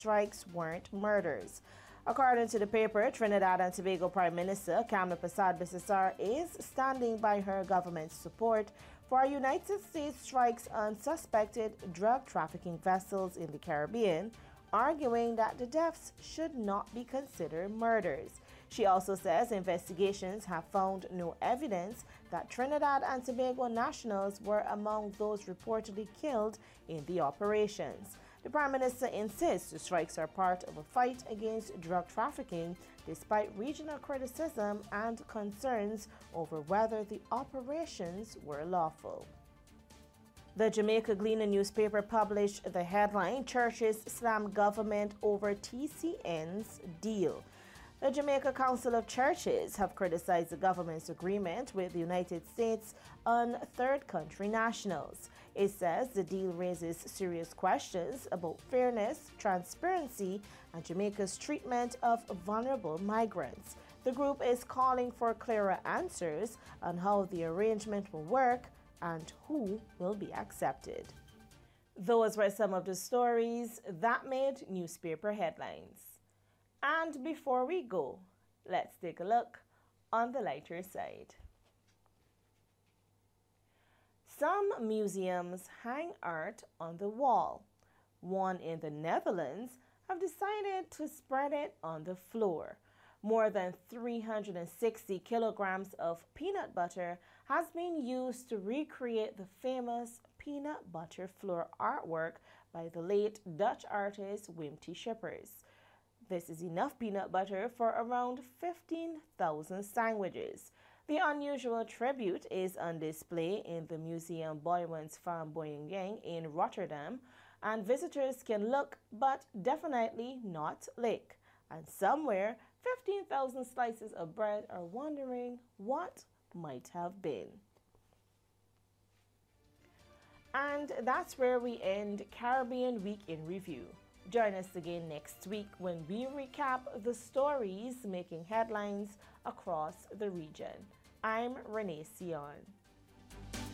strikes weren't murders. According to the paper, Trinidad and Tobago Prime Minister Kamla Persad-Bissessar is standing by her government's support for United States strikes on suspected drug trafficking vessels in the Caribbean, arguing that the deaths should not be considered murders. She also says investigations have found no evidence that Trinidad and Tobago nationals were among those reportedly killed in the operations. The Prime Minister insists the strikes are part of a fight against drug trafficking, despite regional criticism and concerns over whether the operations were lawful. The Jamaica Gleaner newspaper published the headline, "Churches Slam Government Over TCN's Deal." The Jamaica Council of Churches have criticized the government's agreement with the United States on third country nationals. It says the deal raises serious questions about fairness, transparency, and Jamaica's treatment of vulnerable migrants. The group is calling for clearer answers on how the arrangement will work and who will be accepted. Those were some of the stories that made newspaper headlines. And before we go, let's take a look on the lighter side. Some museums hang art on the wall. One in the Netherlands have decided to spread it on the floor. More than 360 kilograms of peanut butter has been used to recreate the famous peanut butter floor artwork by the late Dutch artist Wim T. Schippers. This is enough peanut butter for around 15,000 sandwiches. The unusual tribute is on display in the Museum Boijmans van Beuningen in Rotterdam, and visitors can look but definitely not lick. And somewhere, 15,000 slices of bread are wondering what might have been. And that's where we end Caribbean Week in Review. Join us again next week when we recap the stories making headlines across the region. I'm Renee Sion.